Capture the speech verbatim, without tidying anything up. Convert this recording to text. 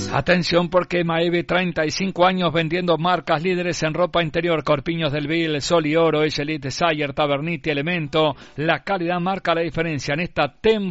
Atención porque Maeve, treinta y cinco años vendiendo marcas líderes en ropa interior, Corpiños del Vil, Sol y Oro, Elite, Sayer, Taberniti, Elemento. La calidad marca la diferencia en esta temporada.